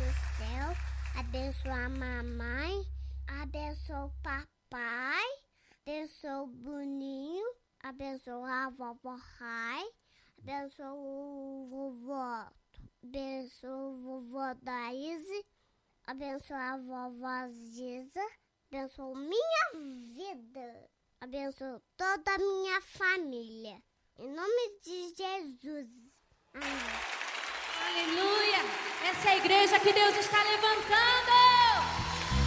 céu, abençoa a mamãe, abençoa o papai, abençoa o Bruninho, abençoa a vovó Rai, abençoa o vovó, abençoa o vovó Daíse, abençoa a vovó Giza, abençoa minha vida, abençoa toda a minha família. Em nome de Jesus. Amém. Aleluia! Essa é a igreja que Deus está levantando.